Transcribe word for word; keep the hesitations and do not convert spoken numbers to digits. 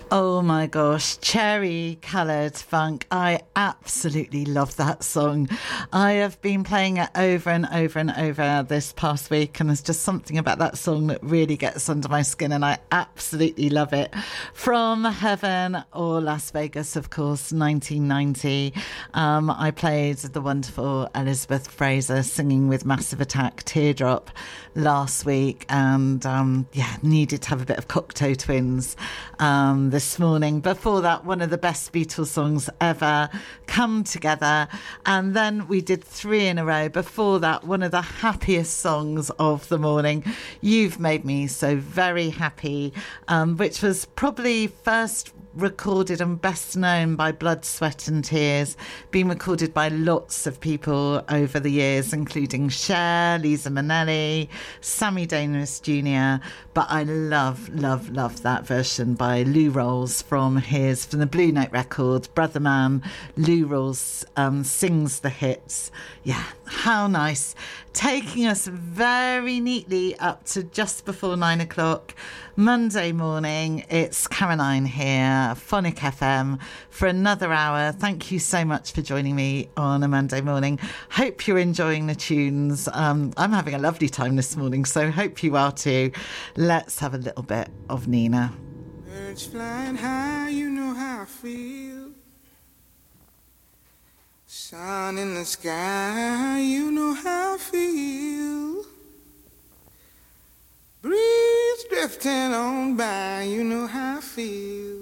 Oh my gosh, Cherry Coloured Funk. I absolutely love that song. I have been playing it over and over and over this past week, and there's just something about that song that really gets under my skin, and I absolutely love it. From Heaven or Las Vegas, of course, nineteen ninety. Um, I played the wonderful Elizabeth Fraser singing with Massive Attack, Teardrop, last week, and um, yeah, needed to have a bit of Cocteau Twins um, this morning. Before that, one of the best Beatles songs ever, Come Together, and then we did three in a row. Before that, one of the happiest songs of the morning, You've Made Me So Very Happy, um, which was probably first recorded and best known by Blood, Sweat and Tears, been recorded by lots of people over the years, including Cher, Lisa Minnelli, Sammy Davis Junior But I love, love, love that version by Lou Rawls from his, from the Blue Note record, Brother Man. Lou Rawls um, sings the hits. Yeah, how nice. Taking us very neatly up to just before nine o'clock. Monday morning, it's Caroline here, Phonic F M, for another hour. Thank you so much for joining me on a Monday morning. Hope you're enjoying the tunes. Um, I'm having a lovely time this morning, so hope you are too. Let's have a little bit of Nina. Birds flying high, you know how I feel. Sun in the sky, you know how I feel. Breeze drifting on by, you know how I feel.